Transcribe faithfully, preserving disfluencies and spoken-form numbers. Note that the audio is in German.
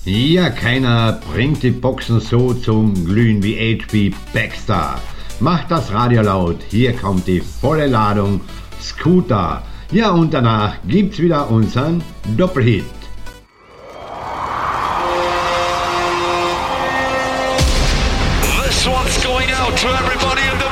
Ja, keiner bringt die Boxen so zum Glühen wie H P Baxter. Macht das Radio laut, hier kommt die volle Ladung Scooter. Ja, und danach gibt's wieder unseren Doppelhit. This one's going out to everybody.